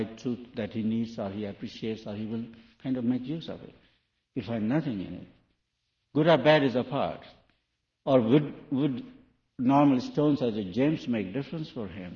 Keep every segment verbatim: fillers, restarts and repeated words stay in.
truth that he needs or he appreciates or he will kind of make use of it. He'll find nothing in it. Good or bad is apart. Or would, would normal stones as a gems make difference for him?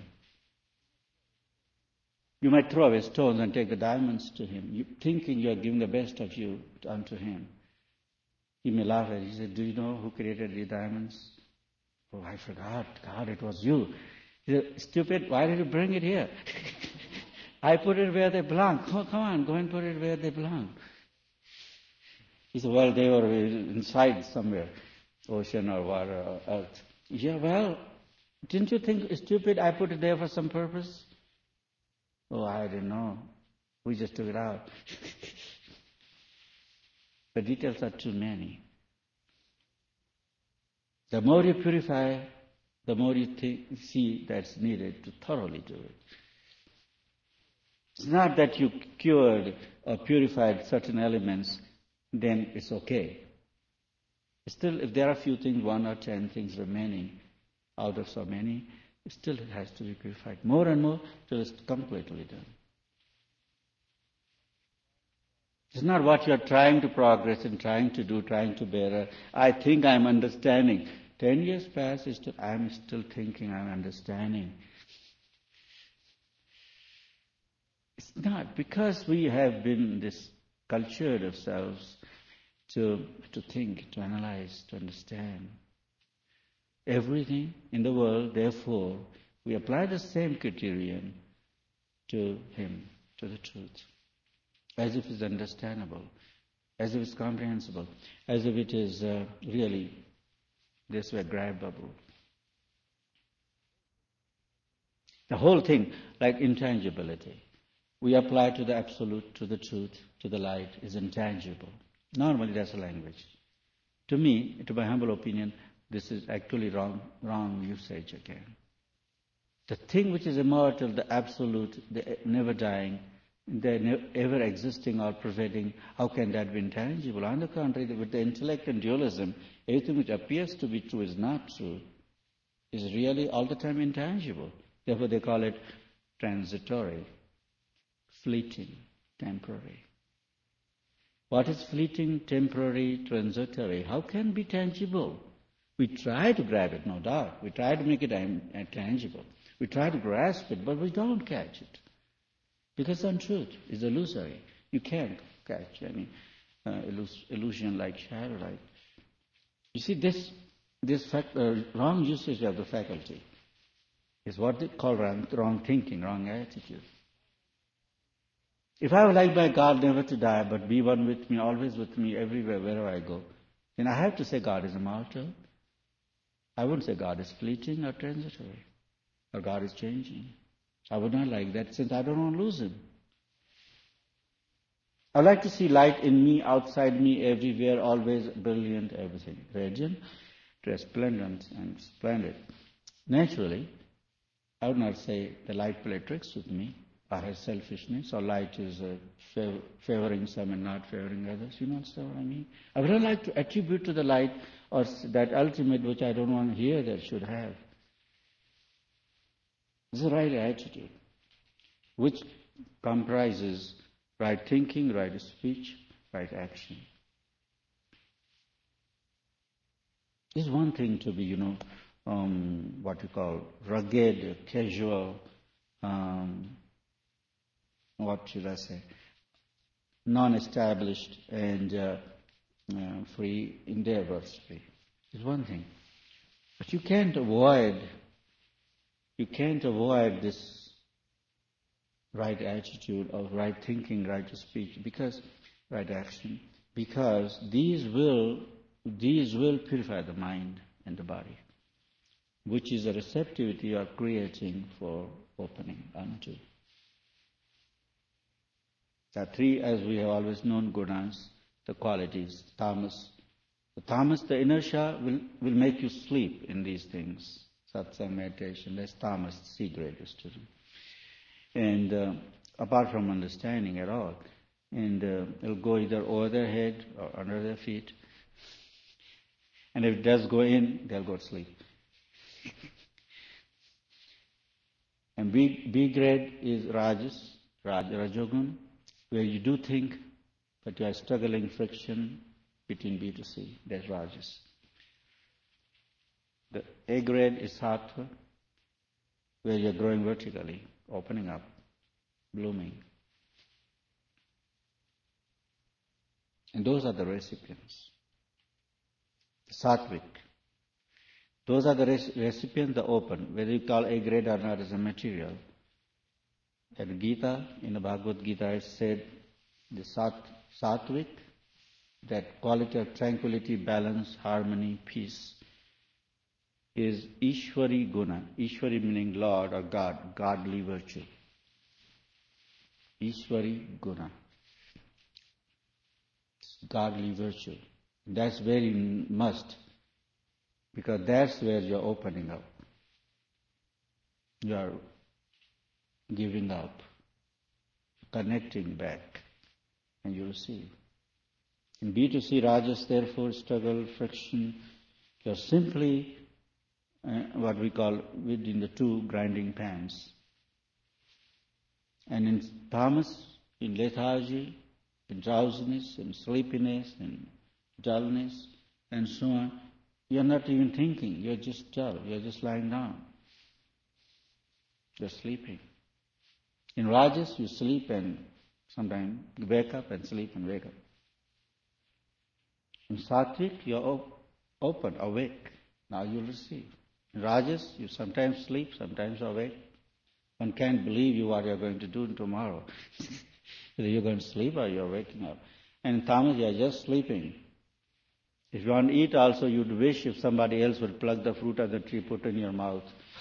You might throw away stones and take the diamonds to him, you, thinking you are giving the best of you unto him. He may laugh at it. He said, do you know who created the diamonds? Oh, I forgot. God, it was you. He said, stupid, why did you bring it here? I put it where they belong. Come, come on, go and put it where they belong. He said, well, they were inside somewhere, ocean or water or earth. Yeah, well, didn't you think, stupid, I put it there for some purpose? Oh, I didn't know. We just took it out. The details are too many. The more you purify, the more you think, see that's needed to thoroughly do it. It's not that you cured or purified certain elements, then it's okay. Still, if there are few things, one or ten things remaining out of so many, it still has to be purified more and more till it's completely done. It's not what you're trying to progress and trying to do, trying to bear. I think I'm understanding. Ten years pass, still, I'm still thinking I'm understanding. It's not, because we have been this cultured ourselves to, to think, to analyze, to understand everything in the world. Therefore, we apply the same criterion to him, to the truth, as if it's understandable, as if it's comprehensible, as if it is uh, really this way grabbable. The whole thing, like intangibility, we apply to the absolute, to the truth, to the light, is intangible. Normally that's a language. To me, to my humble opinion, this is actually wrong, wrong usage again. The thing which is immortal, the absolute, the never dying, the ever existing or pervading, how can that be intangible? On the contrary, with the intellect and dualism, everything which appears to be true is not true, is really all the time intangible. Therefore they call it transitory, fleeting, temporary. What is fleeting, temporary, transitory? How can it be tangible? We try to grab it, no doubt. We try to make it tangible. We try to grasp it, but we don't catch it. Because it's untruth, it's illusory. You can't catch any uh, illusion like shadow light. You see, this this fact, uh, wrong usage of the faculty is what they call wrong, wrong thinking, wrong attitude. If I would like my God never to die, but be one with me, always with me, everywhere, wherever I go, then I have to say God is immortal. I wouldn't say God is fleeting or transitory, or God is changing. I would not like that, since I don't want to lose Him. I like to see light in me, outside me, everywhere, always brilliant, everything. Radiant, resplendent, and splendid. Naturally, I would not say the light play tricks with me, or has selfishness, or light is uh, fav- favoring some and not favoring others. You understand what I mean? I would not like to attribute to the light or that ultimate which I don't want to hear that should have. This is the right attitude, which comprises right thinking, right speech, right action. It's one thing to be, you know, um, what you call rugged, casual, um, what should I say, non-established and uh, uh, free endeavors. It's one thing. But you can't avoid, you can't avoid this right attitude of right thinking, right speech, because, right action, because these will, these will purify the mind and the body, which is a receptivity you are creating for opening unto. There are three, as we have always known, gunas, the qualities, tamas. The tamas, the inertia, will, will make you sleep in these things. Satsang, meditation, that's tamas, C-grade student. And uh, apart from understanding at all, and uh, it'll go either over their head or under their feet. And if it does go in, they'll go to sleep. And B, B grade is rajas, Raj, Rajogun, where you do think, but you are struggling friction between B to C. That's Rajas. The A grade is Sattva, where you're growing vertically, opening up, blooming. And those are the recipients. Sattvic. Those are the recipients, the open, whether you call A grade or not as a material. At Gita, in the Bhagavad Gita, it said the sat, Sattvic, that quality of tranquility, balance, harmony, peace, is Ishwari Guna. Ishwari meaning Lord or God, godly virtue. Ishwari Guna. Godly virtue. That's very must, because that's where you're opening up. You are giving up, connecting back, and you receive. In B to C, Rajas, therefore, struggle, friction, you're simply uh, what we call within the two grinding pans. And in tamas, in lethargy, in drowsiness, in sleepiness, in dullness, and so on, you're not even thinking, you're just dull, you're just lying down. You're sleeping. In Rajas, you sleep and sometimes you wake up and sleep and wake up. In Sattvic, you're op- open, awake. Now you'll receive. In Rajas, you sometimes sleep, sometimes awake. One can't believe you what you're going to do tomorrow. Whether you're going to sleep or you're waking up. And in Tamas, you're just sleeping. If you want to eat also, you'd wish if somebody else would pluck the fruit of the tree, put in your mouth.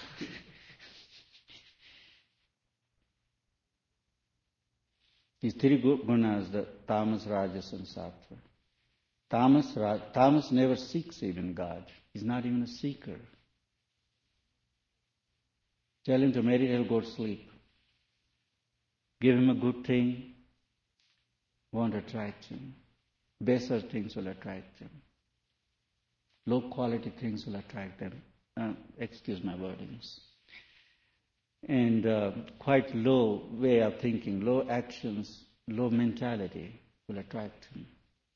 These three gunas, the Tamas, Rajas and Sattva. Tamas, Raj, Tamas never seeks even God. He's not even a seeker. Tell him to meditate, he'll go to sleep. Give him a good thing, won't attract him. Baser things will attract him. Low quality things will attract them. Uh, excuse my wordings. And uh, quite low way of thinking, low actions, low mentality will attract him.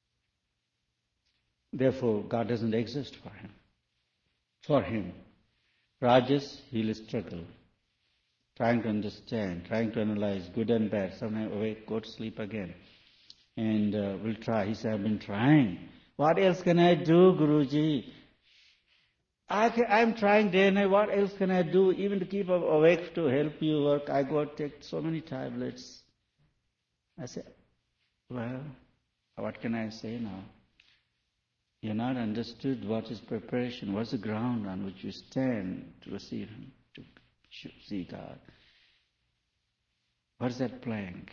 Therefore, God doesn't exist for him. For him. Rajas, he'll struggle. Trying to understand, trying to analyze good and bad. Sometimes awake, go to sleep again. And uh, we'll try. He said, I've been trying. What else can I do, Guruji? I can, I'm trying day and night. What else can I do? Even to keep awake to help you work, I go take so many tablets. I said, well, what can I say now? You're not understood what is preparation, what's the ground on which you stand to receive Him, to see God. What is that plank?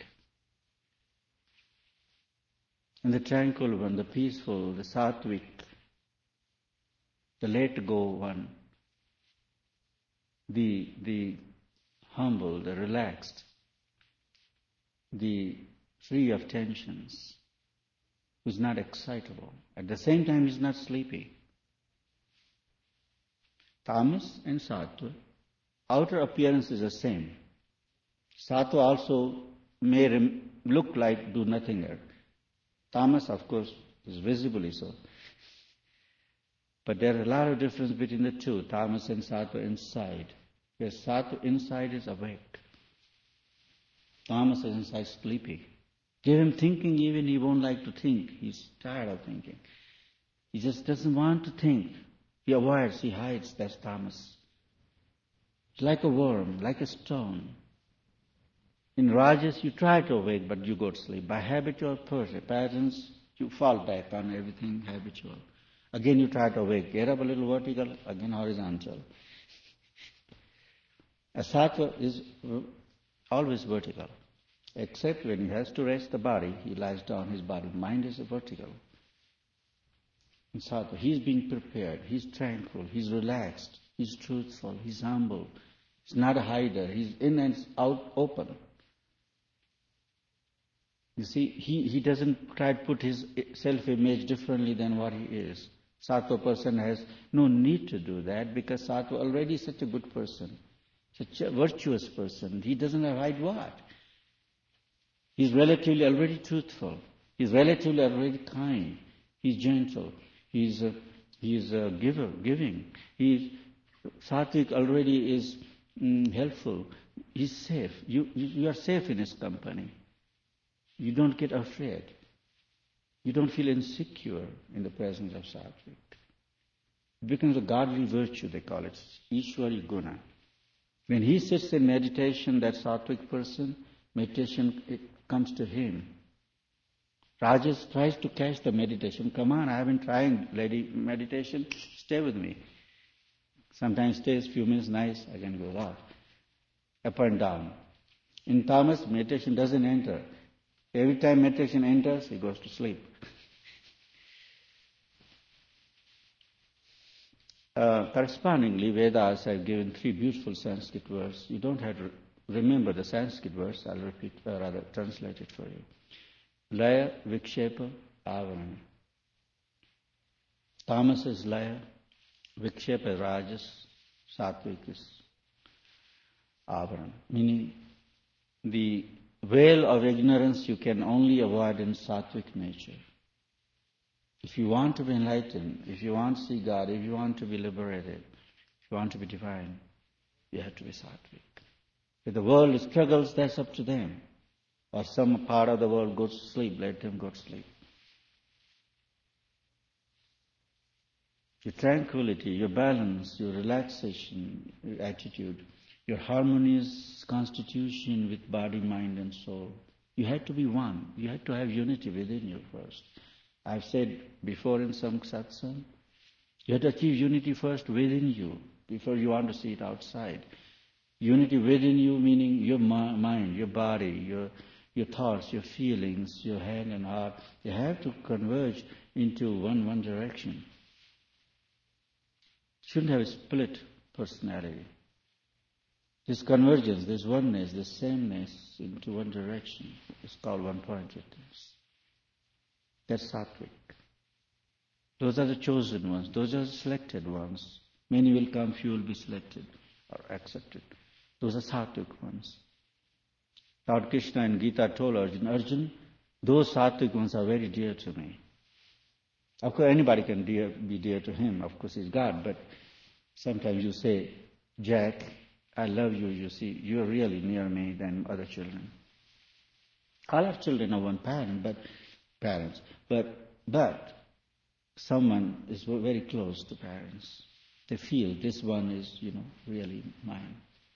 And the tranquil one, the peaceful, the sattvic, the let go one, the the humble, the relaxed, the free of tensions, who's not excitable. At the same time, he's not sleepy. Tamas and Sattva, outer appearance is the same. Sattva also may rem- look like do nothinger. Tamas, of course, is visibly so. But there are a lot of difference between the two, Tamas and Sattva inside. Yes, Sattva inside is awake. Tamas is inside sleepy. Give him thinking, even he won't like to think. He's tired of thinking. He just doesn't want to think. He avoids, he hides. That's Tamas. It's like a worm, like a stone. In Rajas, you try to awake, but you go to sleep. By habitual patterns, you fall back on everything habitual. Again, you try to awake. Get up a little vertical, again horizontal. A Sattva is always vertical. Except when he has to rest the body, he lies down, his body. Mind is vertical. In Sattva, he's being prepared, he's tranquil, he's relaxed, he's truthful, he's humble. He's not a hider, he's in and out open. You see, he, he doesn't try to put his self-image differently than what he is. Sattva person has no need to do that because Sattva already is such a good person, such a virtuous person. He doesn't hide what? He's relatively already truthful. He's relatively already kind. He's gentle. He's a, he's a giver, giving. He's, Sattvic already is mm, helpful. He's safe. You, you, you are safe in his company. You don't get afraid. You don't feel insecure in the presence of Sattvic. It becomes a godly virtue, they call it, Ishwari Guna. When he sits in meditation, that Sattvic person, meditation it comes to him. Rajas tries to catch the meditation. Come on, I have been trying lady meditation. Stay with me. Sometimes stays few minutes, nice, again goes off. Up and down. In Tamas, meditation doesn't enter. Every time meditation enters, he goes to sleep. Uh, correspondingly, Vedas have given three beautiful Sanskrit words. You don't have to remember the Sanskrit words. I'll repeat, or rather translate it for you. Laya, Vikshepa, Avarana. Tamas is Laya, Vikshepa is Rajas, Sattvic is Avarana. Meaning, the veil of ignorance you can only avoid in Sattvic nature. If you want to be enlightened, if you want to see God, if you want to be liberated, if you want to be divine, you have to be Sattvic. If the world struggles, that's up to them. Or some part of the world goes to sleep, let them go to sleep. Your tranquility, your balance, your relaxation, your attitude, your harmonious constitution with body, mind and soul. You have to be one. You have to have unity within you first. I've said before in some satsang, you have to achieve unity first within you before you want to see it outside. Unity within you meaning your mind, your body, your your thoughts, your feelings, your hand and heart. They have to converge into one one direction. Shouldn't have a split personality. This convergence, this oneness, this sameness into one direction is called one-pointedness. That's Sattvic. Those are the chosen ones. Those are the selected ones. Many will come, few will be selected or accepted. Those are Sattvic ones. Lord Krishna in Gita told Arjuna, Arjuna, those Sattvic ones are very dear to me. Of course, anybody can dear, be dear to him. Of course, he's God. But sometimes you say, Jack, I love you, you see. You're really near me than other children. All our children are one parent, but parents. But but someone is very close to parents. They feel this one is, you know, really mine.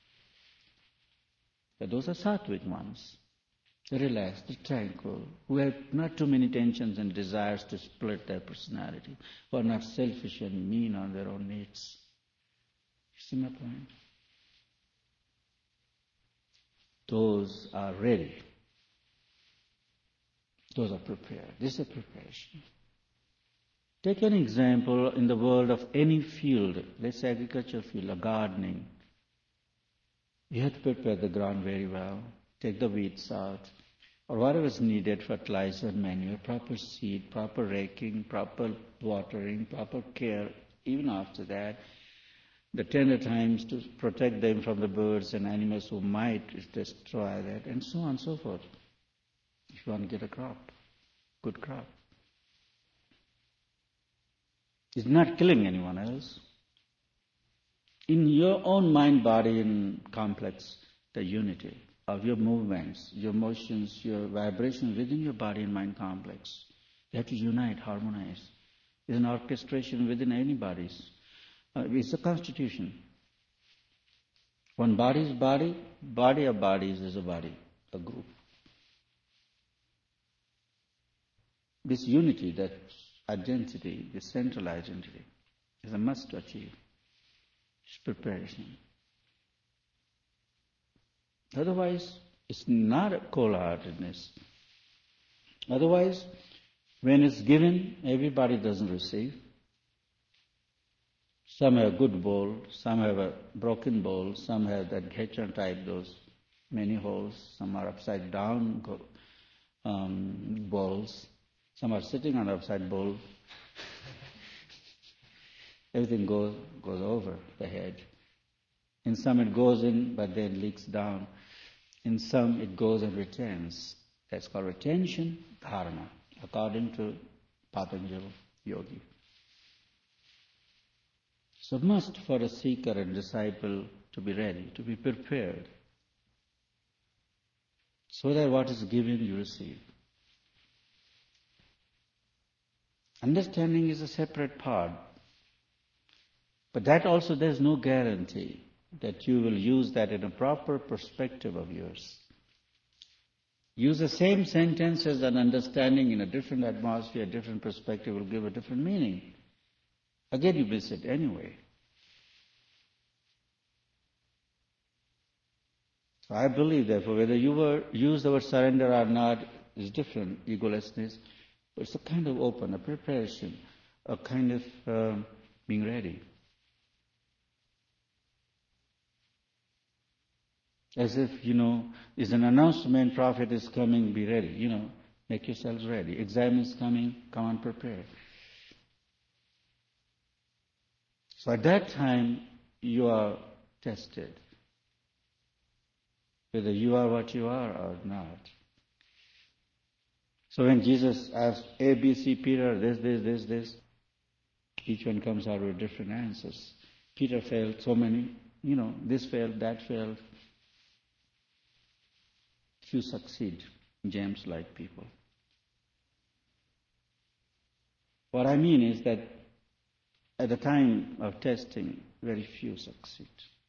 But those are Sattvic ones. They're relaxed, they're tranquil, who have not too many tensions and desires to split their personality, who are not selfish and mean on their own needs. You see my point? Those are ready. Those are prepared. This is a preparation. Take an example in the world of any field, let's say agriculture field or gardening. You have to prepare the ground very well, take the weeds out, or whatever is needed, fertilizer, manure, proper seed, proper raking, proper watering, proper care. Even after that, the tender times to protect them from the birds and animals who might destroy that, and so on and so forth. If you want to get a crop, good crop. It's not killing anyone else. In your own mind, body and complex, the unity of your movements, your motions, your vibrations within your body and mind complex. You have to unite, harmonize. It's an orchestration within anybody's. Uh, it's a constitution. One body is body, body of bodies is a body, a group. This unity, that identity, this central identity, is a must to achieve. It's preparation. Otherwise, it's not a cold-heartedness. Otherwise, when it's given, everybody doesn't receive. Some have a good bowl, some have a broken bowl, some have that Ghecha type, those many holes, some are upside down um, bowls, some are sitting on upside bowl. Everything goes goes over the head. In some it goes in, but then leaks down. In some it goes and returns. That's called retention dharana, according to Patanjali Yogi. So must for a seeker and disciple to be ready, to be prepared, so that what is given you receive. Understanding is a separate part, but that also there's no guarantee that you will use that in a proper perspective of yours. Use the same sentence as an understanding in a different atmosphere, a different perspective will give a different meaning. Again you miss it anyway. So I believe therefore whether you were, use the word surrender or not is different, egolessness, but it's a kind of open, a preparation, a kind of um, being ready. As if, you know, is an announcement, prophet is coming, be ready. You know, make yourselves ready. Exam is coming, come on prepared. So at that time, you are tested. Whether you are what you are or not. So when Jesus asked A, B, C, Peter, this, this, this, this, each one comes out with different answers. Peter failed so many, you know, this failed, that failed. Few succeed, James-like people. What I mean is that at the time of testing, very few succeed.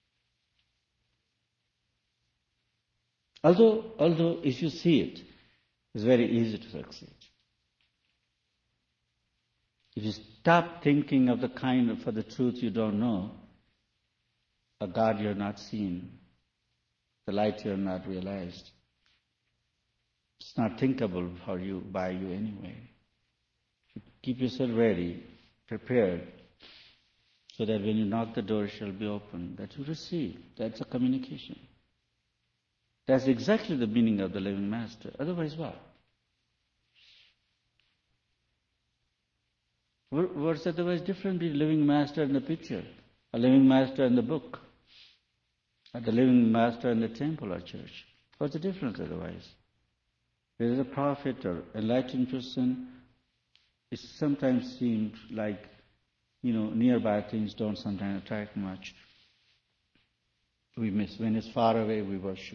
Although, although if you see it, it's very easy to succeed. If you stop thinking of the kind of, for the truth you don't know, a God you have not seen, the light you have not realized, it's not thinkable for you, by you anyway. Keep yourself ready, prepared, so that when you knock the door it shall be open, that you receive. That's a communication. That's exactly the meaning of the living master. Otherwise what? What's otherwise different between living master and the picture, a living master and the book, or the living master and the temple or church? What's the difference otherwise? There is a prophet or enlightened person, it sometimes seems like, you know, nearby things don't sometimes attract much. We miss. When it's far away, we worship.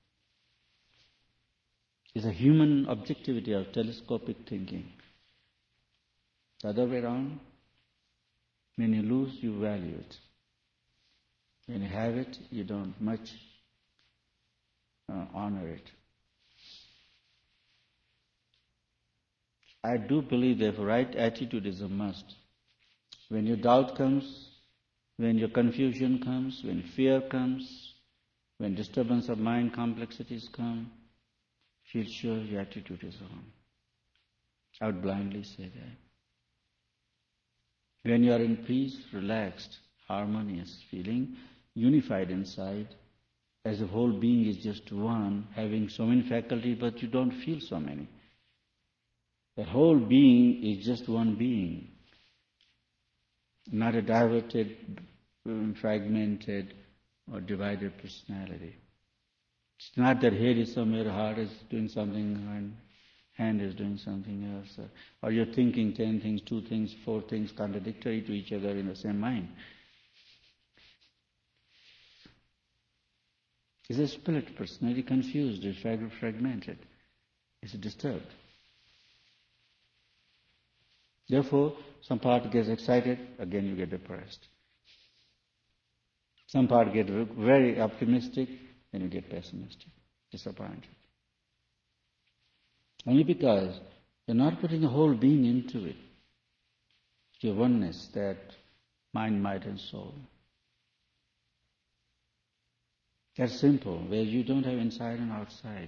It's a human objectivity of telescopic thinking. The other way around, when you lose, you value it. When you have it, you don't much uh, honor it. I do believe, therefore, right attitude is a must. When your doubt comes, when your confusion comes, when fear comes, when disturbance of mind, complexities come, feel sure your attitude is wrong. I would blindly say that. When you are in peace, relaxed, harmonious, feeling unified inside, as the whole being is just one, having so many faculties, but you don't feel so many. The whole being is just one being, not a diverted, fragmented, or divided personality. It's not that head is somewhere, heart is doing something, and hand is doing something else. Or, or you're thinking ten things, two things, four things contradictory to each other in the same mind. It's a split personality, confused, it's fragmented, it's disturbed. Therefore, some part gets excited, again you get depressed. Some part get very optimistic, then you get pessimistic, disappointed. Only because you're not putting the whole being into it, your oneness, that mind, might and soul. That's simple, where you don't have inside and outside.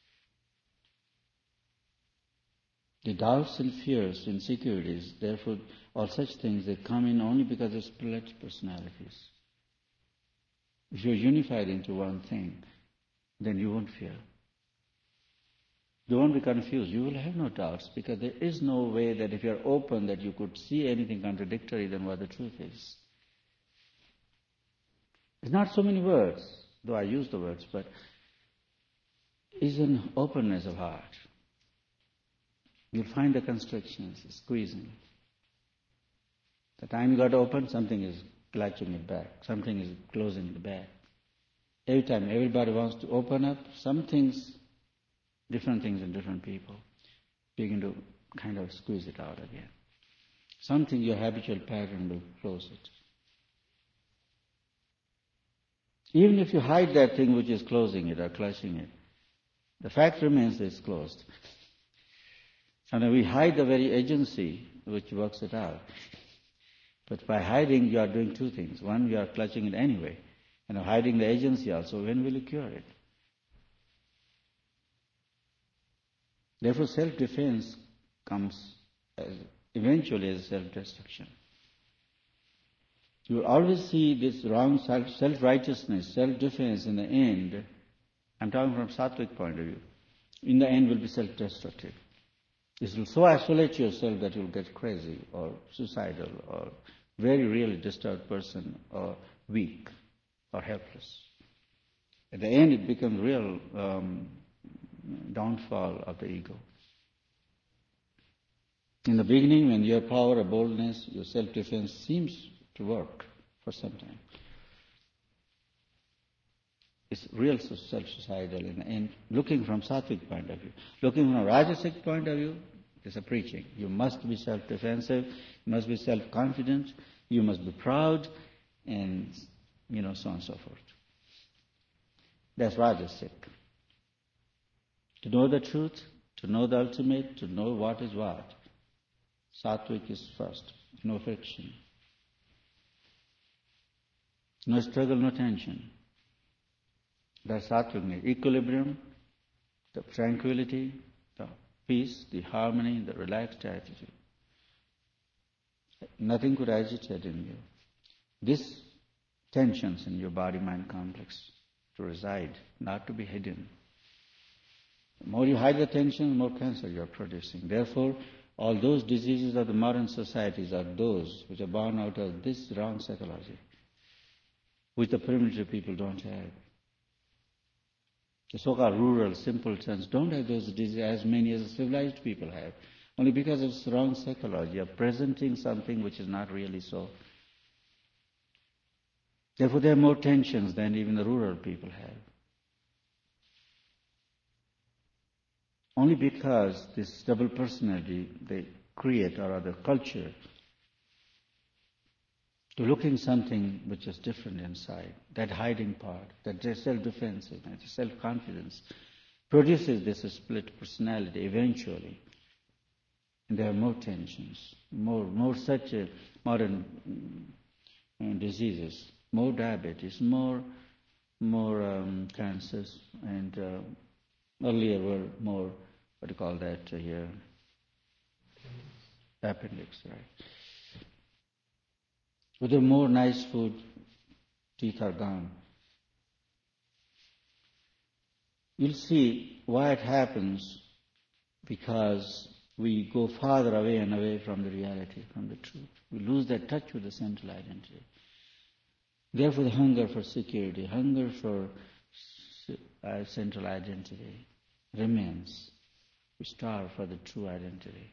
The doubts and fears, insecurities, therefore, all such things, they come in only because of split personalities. If you're unified into one thing, then you won't fear. You won't be confused. You will have no doubts, because there is no way that if you're open that you could see anything contradictory than what the truth is. It's not so many words, though I use the words, but is an openness of heart. You'll find the constrictions, squeezing. The time you got to open, something is clutching it back. Something is closing it back. Every time everybody wants to open up, some things, different things in different people, begin to kind of squeeze it out again. Something, your habitual pattern will close it. Even if you hide that thing which is closing it or clutching it, the fact remains that it's closed. And we hide the very agency which works it out. But by hiding, you are doing two things. One, you are clutching it anyway. And hiding the agency also, when will you cure it? Therefore, self-defense comes as, eventually as self-destruction. You will always see this wrong self, self-righteousness, self-defense in the end. I'm talking from Sattvic point of view. In the end will be self-destructive. This will so isolate yourself that you'll get crazy or suicidal or very really disturbed person or weak or helpless. At the end it becomes real um, downfall of the ego. In the beginning, when your power or boldness, your self-defense seems to work for some time, it's real self-suicidal in the end, looking from Sattvic point of view. Looking from a Rajasic point of view, it's a preaching. You must be self-defensive, you must be self-confident, you must be proud, and, you know, so on and so forth. That's Rajasic. To know the truth, to know the ultimate, to know what is what. Sattvic is first. No friction. No struggle, no tension. That's Sattvic. Equilibrium, the tranquility, the peace, the harmony, the relaxed attitude. Nothing could agitate in you. This tensions in your body-mind complex to reside, not to be hidden. The more you hide the tension, the more cancer you are producing. Therefore, all those diseases of the modern societies are those which are born out of this wrong psychology, which the primitive people don't have. The so-called rural simpletons don't have those diseases as many as the civilized people have, only because of this wrong psychology of presenting something which is not really so. Therefore, there are more tensions than even the rural people have. Only because this double personality they create, or other culture, to looking something which is different inside, that hiding part, that self-defensiveness, self-confidence, produces this split personality eventually. And there are more tensions, more, more such a modern uh, diseases, more diabetes, more, more um, cancers, and uh, earlier were more, what do you call that uh, here? Appendix, right? With the more nice food, teeth are gone. You'll see why it happens, because we go farther away and away from the reality, from the truth. We lose that touch with the central identity. Therefore, the hunger for security, hunger for uh, central identity remains. We starve for the true identity.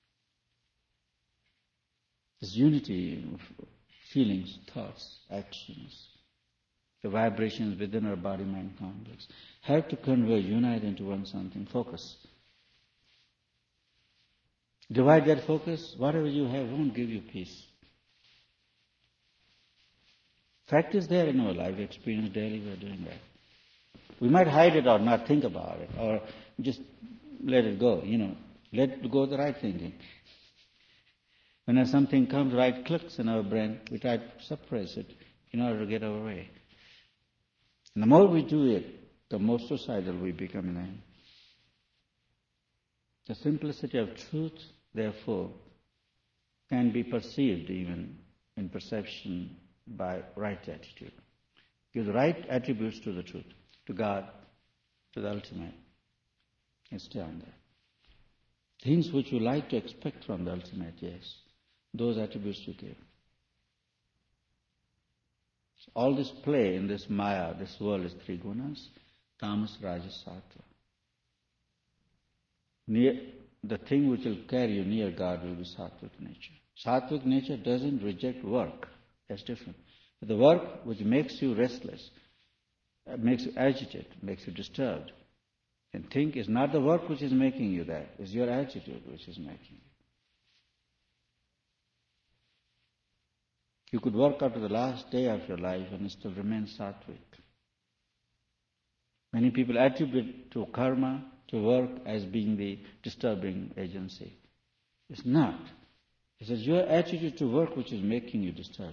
This unity of feelings, thoughts, actions, the vibrations within our body-mind complex have to converge, unite into one something, focus. Divide that focus, whatever you have won't give you peace. Fact is there in our life, experience daily, we are doing that. We might hide it or not think about it, or just let it go, you know, let go the right thinking. When something comes, right clicks in our brain, we try to suppress it in order to get our way. And the more we do it, the more suicidal we become in the end. The simplicity of truth, therefore, can be perceived even in perception by right attitude. Give the right attributes to the truth, to God, to the ultimate, and stay on there. Things which you like to expect from the ultimate, yes, those attributes you give. All this play in this maya, this world is three gunas, tamas, rajas, sattva. near, the thing which will carry you near God will be sattvic nature. Sattvic nature doesn't reject work. That's different. But the work which makes you restless, uh, makes you agitated, makes you disturbed, and think is not the work which is making you that, it's your attitude which is making you. You could work out to the last day of your life and still remain sattvic. Many people attribute to karma, to work, as being the disturbing agency. It's not. It is your attitude to work which is making you disturbed.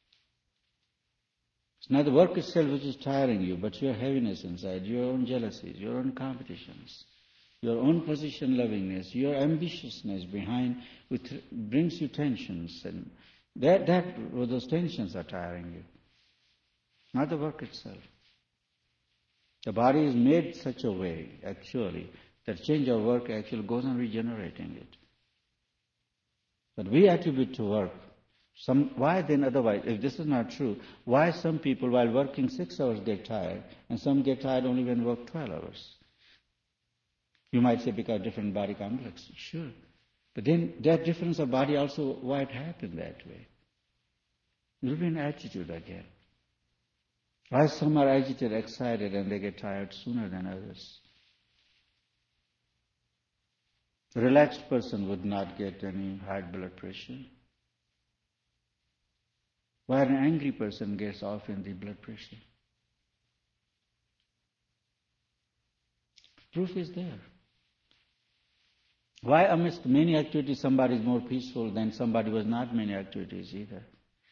It's not the work itself which is tiring you, but your heaviness inside, your own jealousies, your own competitions, your own position lovingness, your ambitiousness behind, which brings you tensions, and that that well, those tensions are tiring you, not the work itself. The body is made such a way, actually, that change of work actually goes on regenerating it. But we attribute to work. Some, why then otherwise, if this is not true, why some people while working six hours get tired and some get tired only when work twelve hours? You might say because different body complex. Sure. But then that difference of body also, why it happened that way? It will be an attitude again. Why some are agitated, excited, and they get tired sooner than others? A relaxed person would not get any high blood pressure. Why an angry person gets often the blood pressure? Proof is there. Why amidst many activities somebody is more peaceful than somebody who has not many activities either?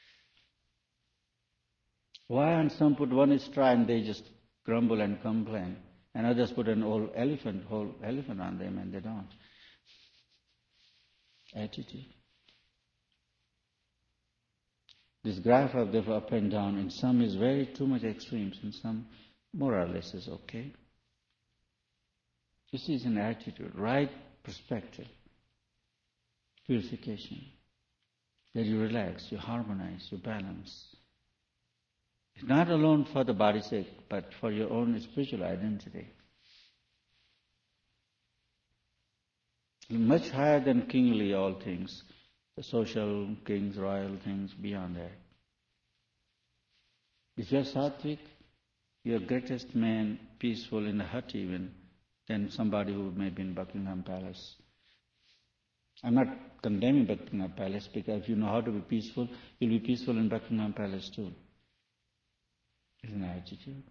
Why on some put one straw and they just grumble and complain, and others put an old elephant, whole elephant on them and they don't? Attitude. This graph of the up and down, in some is very too much extremes, in some more or less is okay. This is an attitude, right perspective, purification. That you relax, you harmonize, you balance. It's not alone for the body's sake, but for your own spiritual identity. Much higher than kingly all things, the social kings, royal things, beyond that. If you are sattvic, you are greatest man, peaceful in the hut even, than somebody who may be in Buckingham Palace. I'm not condemning Buckingham Palace, because if you know how to be peaceful, you'll be peaceful in Buckingham Palace too. It's an attitude.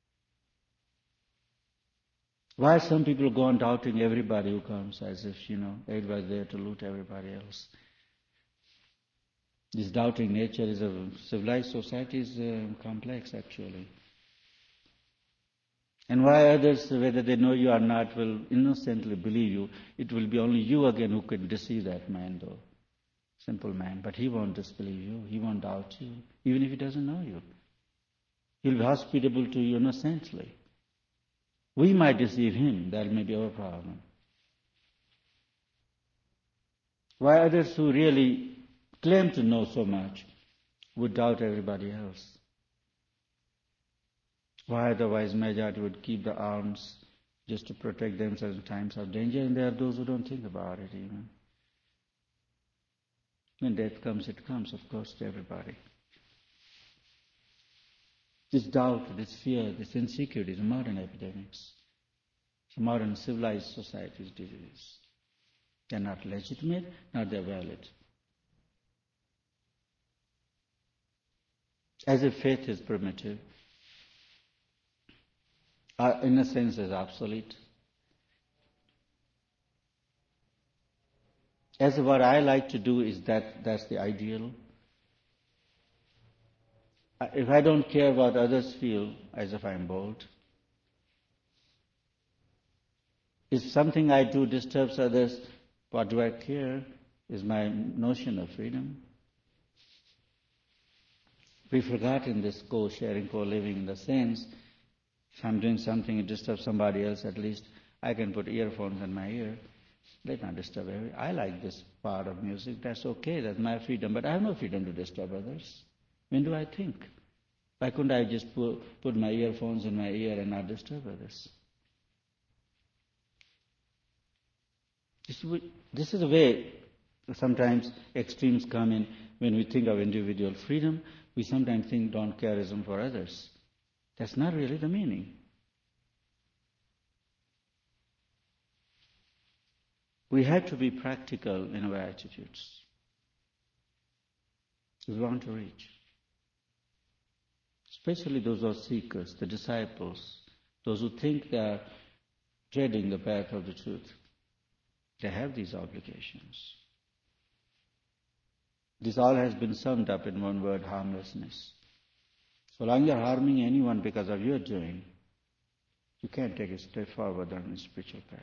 Why some people go on doubting everybody who comes, as if, you know, everybody's there to loot everybody else. This doubting nature is a civilized society is uh, complex, actually. And why others, whether they know you or not, will innocently believe you, it will be only you again who can deceive that man, though. Simple man. But he won't disbelieve you. He won't doubt you, even if he doesn't know you. He'll be hospitable to you innocently. We might deceive him. That may be our problem. Why others who really claim to know so much would doubt everybody else? Why otherwise majority would keep the arms just to protect themselves in times of danger, and there are those who don't think about it even. When death comes, it comes, of course, to everybody. This doubt, this fear, this insecurity is modern epidemics. It's a modern civilized society's disease. They're not legitimate, nor they're valid. As if faith is primitive, our innocence is obsolete. As if what I like to do is that that's the ideal. If I don't care what others feel, as if I'm bold. If something I do disturbs others, what do I care? Is my notion of freedom. We forgot in this co-sharing, co-living in the sense, if I'm doing something that disturbs somebody else, at least I can put earphones in my ear. Let not disturb everybody. I like this part of music. That's okay. That's my freedom. But I have no freedom to disturb others. When do I think? Why couldn't I just put, put my earphones in my ear and not disturb others? This, this is the way sometimes extremes come in when we think of individual freedom. We sometimes think don't careism for others. That's not really the meaning. We have to be practical in our attitudes. We want to reach. Especially those who are seekers, the disciples, those who think they are treading the path of the truth. They have these obligations. This all has been summed up in one word, harmlessness. So long you are harming anyone because of your doing, you can't take a step forward on the spiritual path.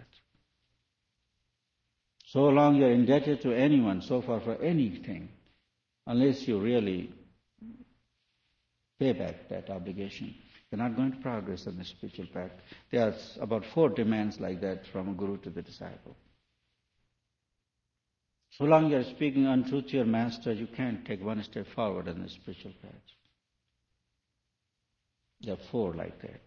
So long you are indebted to anyone, so far for anything, unless you really pay back that obligation, you're not going to progress on the spiritual path. There are about four demands like that from a guru to the disciple. So long you are speaking untruth to your master, you can't take one step forward on the spiritual path. There are four like that.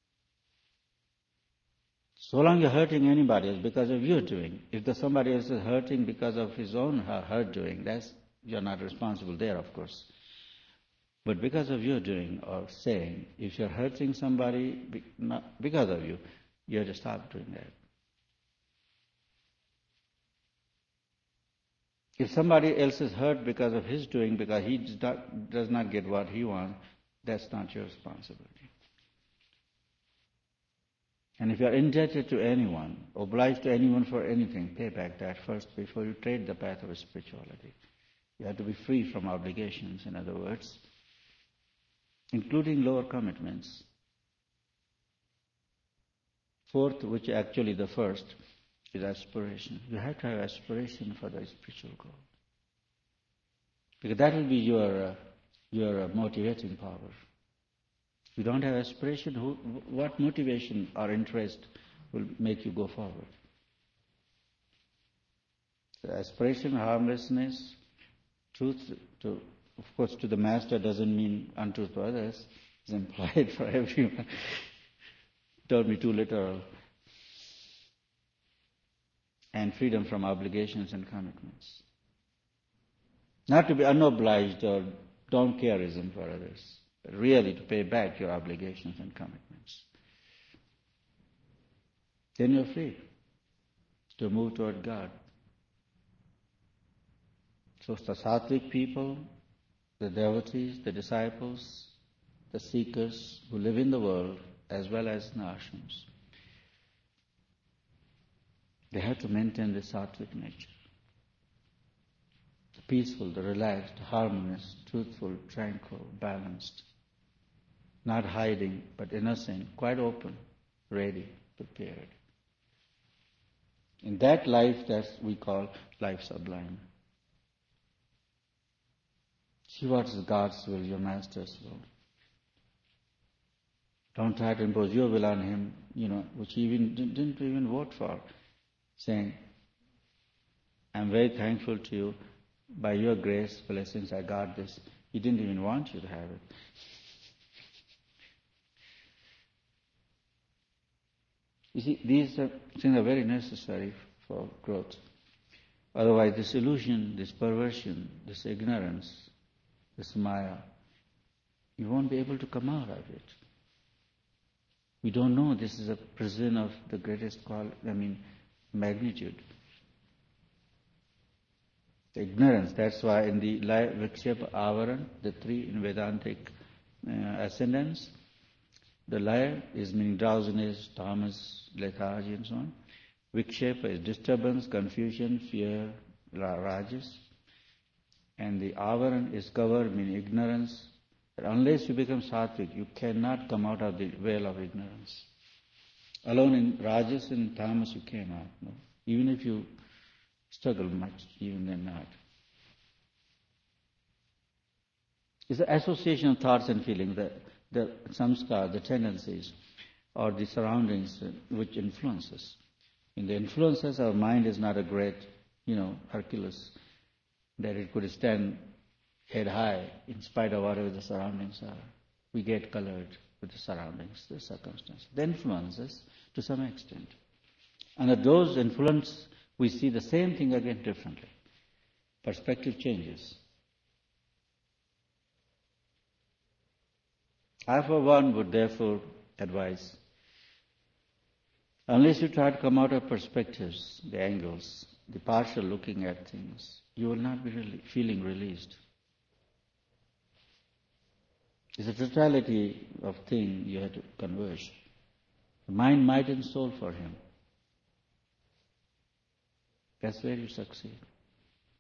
So long you're hurting anybody else because of your doing. If the somebody else is hurting because of his own hurt doing, that's you're not responsible there, of course. But because of your doing or saying, if you're hurting somebody not because of you, you have to stop doing that. If somebody else is hurt because of his doing, because he does not, does not get what he wants, that's not your responsibility. And if you are indebted to anyone, obliged to anyone for anything, pay back that first before you tread the path of spirituality. You have to be free from obligations, in other words, including lower commitments. Fourth, which actually the first, is aspiration. You have to have aspiration for the spiritual goal. Because that will be your, uh, your uh, motivating power. If you don't have aspiration, who, what motivation or interest will make you go forward? So aspiration, harmlessness, truth, to, of course, to the master doesn't mean untruth to others. It's implied for everyone. Don't be too literal. And freedom from obligations and commitments. Not to be unobliged or don't careism for others. Really to pay back your obligations and commitments. Then you're free to move toward God. So the sattvic people, the devotees, the disciples, the seekers who live in the world as well as in ashrams, they have to maintain the sattvic nature. The peaceful, the relaxed, harmonious, truthful, tranquil, balanced. Not hiding, but innocent, quite open, ready, prepared. In that life, that we call life sublime. See what is God's will, your master's will. Don't try to impose your will on him, you know, which he even didn't even vote for, saying, I'm very thankful to you. By your grace, blessings, I got this. He didn't even want you to have it. You see, these are, things are very necessary for growth. Otherwise, this illusion, this perversion, this ignorance, this maya, you won't be able to come out of it. We don't know this is a prison of the greatest, qual- I mean, magnitude. The ignorance, that's why in the Laya, Vikshepa, Avaran, the three in Vedantic uh, ascendants, the Laya is meaning drowsiness, tamas, lethargy and so on. Vikshepa is disturbance, confusion, fear, rajas. And the Avaran is cover, meaning ignorance. But unless you become sattvic, you cannot come out of the veil of ignorance. Alone in rajas and tamas you cannot. No? Even if you struggle much, even then not. It's the association of thoughts and feelings, the, the samskar, the tendencies, or the surroundings which influence us. In the influences, our mind is not a great, you know, Hercules, that it could stand head high in spite of whatever the surroundings are. We get colored with the surroundings, the circumstances. The influences, to some extent. Under those influence, we see the same thing again differently. Perspective changes. I, for one, would therefore advise, unless you try to come out of perspectives, the angles, the partial looking at things, you will not be really feeling released. It's a totality of thing you have to converge. Mind, might and soul for him. That's where you succeed.